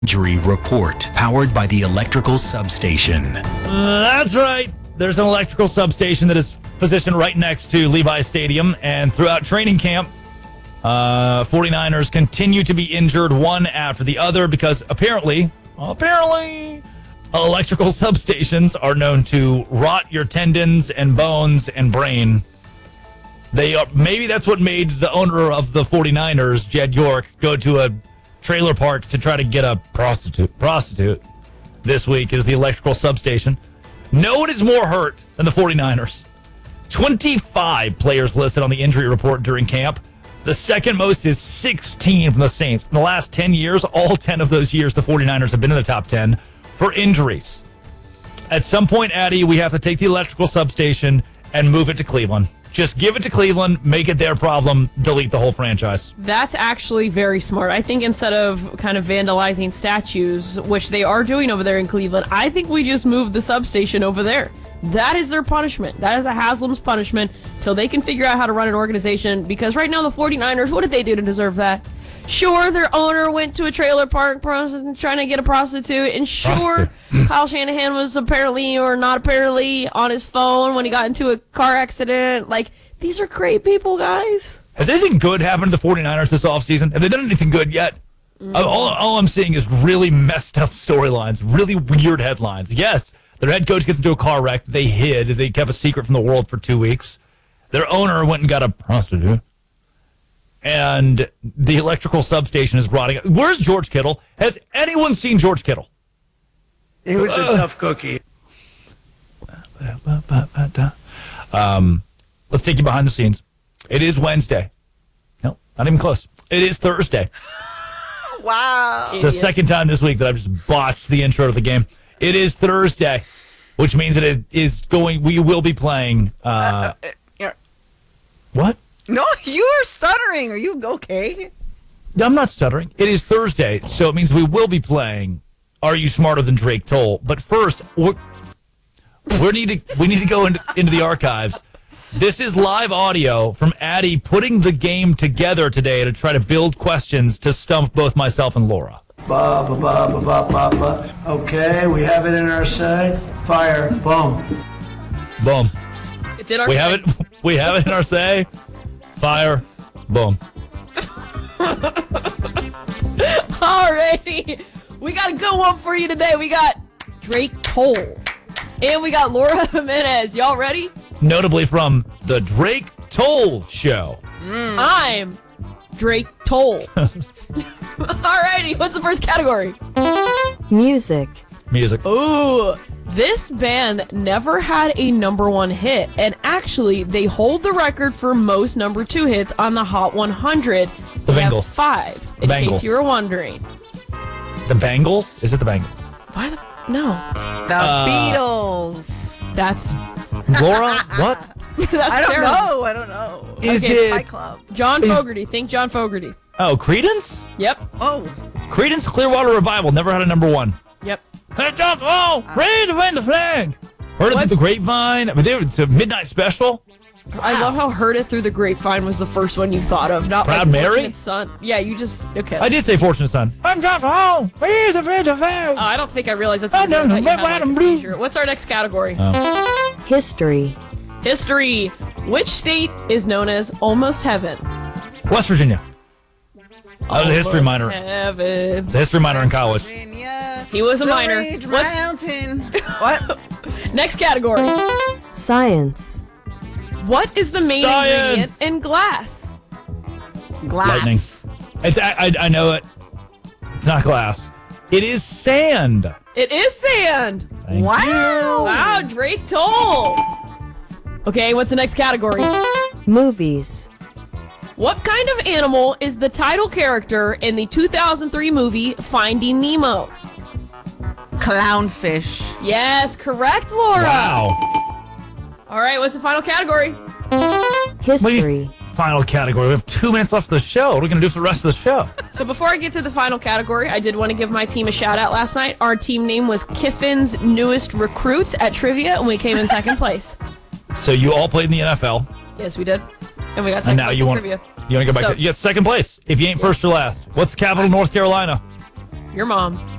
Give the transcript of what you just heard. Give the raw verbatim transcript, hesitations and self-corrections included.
Injury Report, powered by the electrical substation. Uh, that's right. There's an electrical substation that is positioned right next to Levi Stadium, and throughout training camp, uh, 49ers continue to be injured one after the other because apparently, apparently, electrical substations are known to rot your tendons and bones and brain. They are, maybe that's what made the owner of the 49ers, Jed York, go to a trailer park to try to get a prostitute prostitute this week is the electrical substation. No one is more hurt than the 49ers. twenty-five players listed on the injury report during camp. The second most is sixteen from the Saints. In the last ten years, all ten of those years, the 49ers have been in the top ten for injuries. At some point, Addie, we have to take the electrical substation and move it to Cleveland. Just give it to Cleveland, make it their problem, delete the whole franchise. That's actually very smart. I think instead of kind of vandalizing statues, which they are doing over there in Cleveland, I think we just move the substation over there. That is their punishment. That is the Haslam's punishment till they can figure out how to run an organization. Because right now the 49ers, what did they do to deserve that? Sure, their owner went to a trailer park trying to get a prostitute. And sure, prostitute. Kyle Shanahan was apparently or not apparently on his phone when he got into a car accident. Like, these are great people, guys. Has anything good happened to the 49ers this offseason? Have they done anything good yet? Mm. All, all I'm seeing is really messed up storylines, really weird headlines. Yes, their head coach gets into a car wreck. They hid. They kept a secret from the world for two weeks. Their owner went and got a prostitute. And the electrical substation is rotting. Where's George Kittle? Has anyone seen George Kittle? He was a uh, tough cookie. Um, let's take you behind the scenes. It is Wednesday. No, not even close. It is Thursday. Wow. It's the second time this week that I've just botched the intro to the game. It is Thursday, which means that it is going, we will be playing. Uh, uh, uh, yeah. What? No, you are stuttering. Are you okay? I'm not stuttering. It is Thursday, so it means we will be playing Are You Smarter Than Drake Toll? But first, we're, we need to we need to go into, into the archives. This is live audio from Addie putting the game together today to try to build questions to stump both myself and Laura. Ba, ba, ba, ba, ba, ba, ba. Okay, we have it in our say. Fire. Boom. Boom. It's in our we say. have it. We have it in our say. Fire. Boom. Alrighty. We got a good one for you today. We got Drake Toll. And we got Laura Jimenez. Y'all ready? Notably from the Drake Toll Show. Mm. I'm Drake Toll. Alrighty. What's the first category? Music. Music. Ooh. This band never had a number one hit, and actually, they hold the record for most number two hits on the Hot one hundred. The they Bengals. have five, in The Bengals. case you were wondering. The Bengals? Is it the Bengals? Why the... No. The Uh, Beatles. That's... Laura, what? That's I don't terrible. know. I don't know. Is Okay, it... Fight Club. John Is- Fogerty. Think John Fogerty. Oh, Creedence? Yep. Oh. Creedence Clearwater Revival never had a number one. Yep. Hey, John, oh, ready to win the flag. Heard it What? through the grapevine. I mean, they were, it's a midnight special. I love how Heard It Through the Grapevine was the first one you thought of. Not Proud like Mary? Fortunate Son. Yeah, you just... Okay. I did say Fortunate Son. I'm John, oh, he's a friend of flag. Oh, I don't think I realized that's I the don't that you know, had, red, like, white, a and blue. seizure. What's our next category? History. History. Which state is known as Almost Heaven? West Virginia. I was a history minor. Heaven. It's a history minor in college. Virginia, He was a Blue minor. Ridge What's Mountain. What? next category? Science. What is the main Science. ingredient in glass? Glass. Lightning. It's I, I I know it. It's not glass. It is sand. It is sand. Thank Wow. Wow, Drake Toll. Okay, what's the next category? Movies. What kind of animal is the title character in the two thousand three movie Finding Nemo? Clownfish. Yes, correct, Laura. Wow. All right, what's the final category? History. Final category. We have two minutes left of the show. What are we going to do for the rest of the show? So before I get to the final category, I did want to give my team a shout out last night. Our team name was Kiffin's Newest Recruits at Trivia, and we came in second place. So you all played in the N F L, Yes, we did. And we got and second now place you in want trivia. you want to go back. So- to, you get second place if you ain't first or last. What's the capital of North Carolina? Your mom.